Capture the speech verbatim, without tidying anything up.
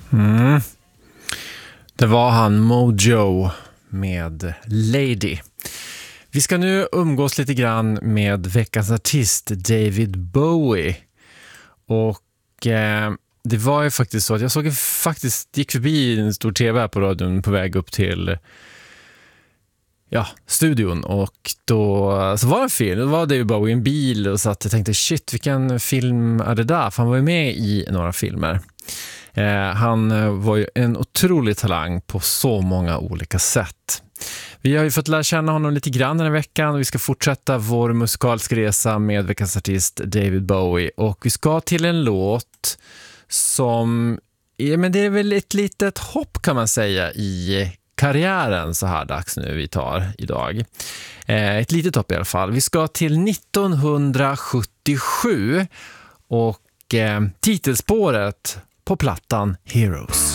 Mm. Det var han Mojo med Lady. Vi ska nu umgås lite grann med veckans artist David Bowie. Och eh, det var ju faktiskt så att jag såg faktiskt gick förbi en stor tv på radion på väg upp till ja, studion, och då så var det en film, då var David Bowie i en bil och så att jag tänkte shit, vilken film är det där? För han var ju med i några filmer. Eh, han var ju en otrolig talang på så många olika sätt. Vi har ju fått lära känna honom lite grann den här veckan och vi ska fortsätta vår musikaliska resa med veckans artist David Bowie. Och vi ska till en låt som, ja, men det är väl ett litet hopp kan man säga i karriären så här dags nu vi tar idag. Eh, ett litet hopp i alla fall. Vi ska till nittonhundrasjuttiosju och eh, titelspåret på plattan Heroes.